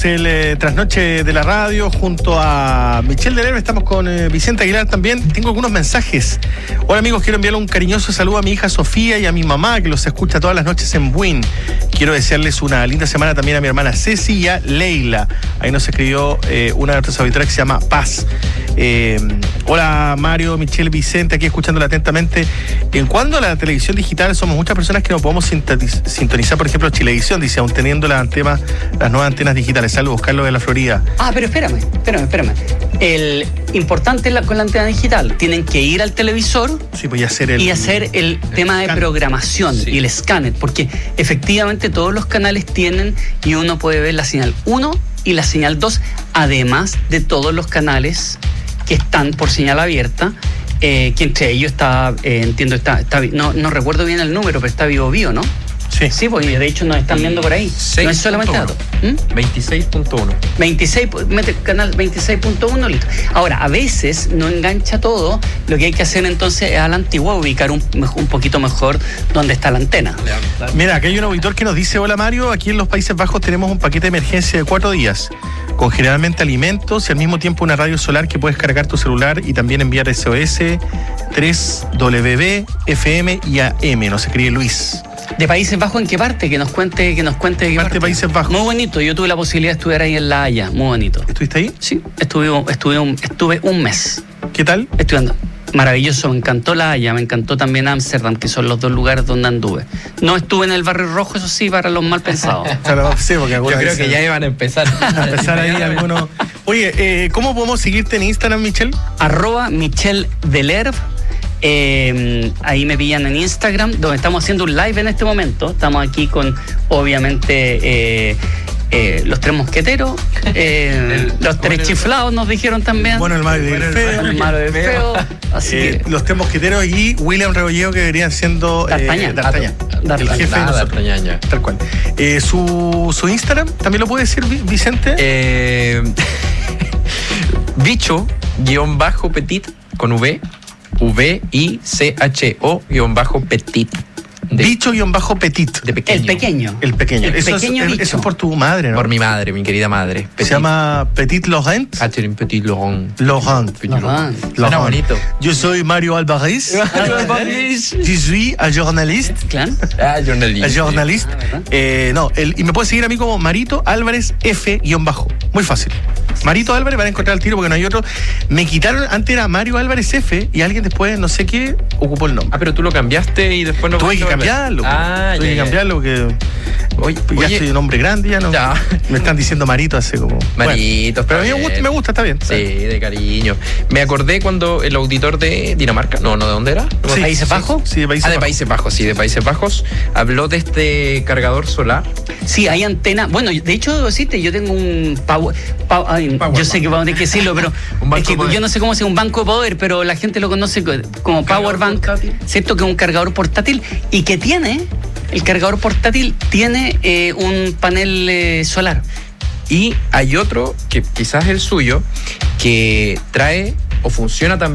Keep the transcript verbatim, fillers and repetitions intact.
El eh, trasnoche de la radio junto a Michelle Deler, estamos con eh, Vicente Aguilar también. Tengo algunos mensajes. Hola amigos, quiero enviarle un cariñoso saludo a mi hija Sofía y a mi mamá que los escucha todas las noches en Buin. Quiero desearles una linda semana también a mi hermana Ceci y a Leila. Ahí nos escribió eh, una de nuestras auditoras que se llama Paz. Eh, hola Mario, Michelle, Vicente, aquí escuchándola atentamente. En cuanto a la televisión digital, somos muchas personas que no podemos sintonizar, por ejemplo, Chilevisión, dice, aún teniendo la antena, las nuevas antenas digitales. Saludos, Carlos de la Florida. Ah, pero espérame, espérame, espérame. El importante la, con la antena digital, tienen que ir al televisor sí, pues, y hacer el, y hacer el, el tema de programación sí. y el escáner, porque efectivamente todos los canales tienen y uno puede ver la señal uno y la señal dos, además de todos los canales que están por señal abierta, eh, que entre ellos está, eh, entiendo, está, está no, no recuerdo bien el número, pero está Vivo Vivo, ¿no? Sí. Sí, pues de hecho nos están viendo por ahí. No es solamente datos. ¿Mm? veintiséis punto uno. veintiséis, mete canal veintiséis punto uno, listo. Ahora, a veces no engancha todo. Lo que hay que hacer entonces es a la antigua ubicar un, un poquito mejor donde está la antena. Mira, aquí hay un auditor que nos dice: hola Mario, aquí en los Países Bajos tenemos un paquete de emergencia de cuatro días, con generalmente alimentos y al mismo tiempo una radio solar que puedes cargar tu celular y también enviar S O S, tres W B, F M y A M. Nos escribe Luis. ¿De Países Bajos en qué parte? Que nos cuente, que nos cuente de qué parte. de Países Bajos. Muy bonito, yo tuve la posibilidad de estudiar ahí en La Haya, muy bonito. ¿Estuviste ahí? Sí, estuve, estuve, un, estuve un mes. ¿Qué tal? Estudiando. Maravilloso, me encantó La Haya, me encantó también Ámsterdam, que son los dos lugares donde anduve. No estuve en el Barrio Rojo, eso sí, para los mal pensados. Claro, sí, porque yo creo que ya iban a empezar. A empezar ahí algunos. Oye, eh, ¿cómo podemos seguirte en Instagram, Michelle? Arroba Michelle Deler. Eh, ahí me pillan en Instagram, donde estamos haciendo un live en este momento. Estamos aquí con, obviamente, eh, eh, los tres mosqueteros, eh, el, los tres chiflados nos dijeron también. Bueno, el malo y el feo. El malo y el feo. Así eh, que, los tres mosqueteros y William Rebolledo, que deberían siendo D'Artagnan. Eh, D'Artagnan. D'Artagnan. El jefe ah, de D'Artagnan. Tal cual. Eh, su, su Instagram, ¿también lo puede decir Vicente? Eh, bicho, guión bajo petit, con V. V I C H O guión bajo petit. De, bicho guión bajo petit. De pequeño. El pequeño. El pequeño. El eso, pequeño es, bicho. eso es por tu madre, ¿no? Por mi madre, mi querida madre. Petit. Se llama Petit Laurent. Catherine Petit Laurent. Laurent. Laurent. Suena bonito. Yo soy Mario Alvarez. Mario Alvarez. Je suis un journaliste. Claro. Ah, journaliste. Un journaliste. Ah, eh, no, el, y me puedes seguir a mí como Marito Álvarez F guión bajo. Muy fácil. Marito Álvarez, van a encontrar el tiro porque no hay otro. Me quitaron, antes era Mario Álvarez F y alguien después, no sé qué, ocupó el nombre. Ah, pero tú lo cambiaste y después no. Tuve que cambiarlo. Ah, Tuve ya, que ya. cambiarlo porque Oye, ya oye, soy un hombre grande, ya no. Ya. Me están diciendo Marito hace como. Marito, bueno, pero a mí me gusta, me gusta, está bien. Sí, de cariño. Me acordé cuando el auditor de Dinamarca, no, no, ¿de dónde era? ¿De Sí, Países sí, Bajos? Sí, de Países Ah, de Bajos. Países Bajos, sí, de Países Bajos. Habló de este cargador solar. Sí, hay antena. Bueno, de hecho, debo decirte, yo tengo un power. power ay, Power yo sé bank. que vamos a tener que decirlo, pero Un es que banco de yo no sé cómo se llama un banco de poder, pero la gente lo conoce como Power Bank, portátil. ¿cierto? Que es un cargador portátil y que tiene, el cargador portátil tiene eh, un panel eh, solar. Y hay otro, que quizás es el suyo, que trae o funciona también